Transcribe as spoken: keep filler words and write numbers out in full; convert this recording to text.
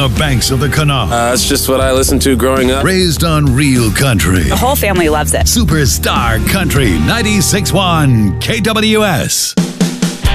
the banks of the Kanawha. Uh, that's just what I listened to growing up. Raised on real country. The whole family loves it. Superstar Country ninety-six point one K W S.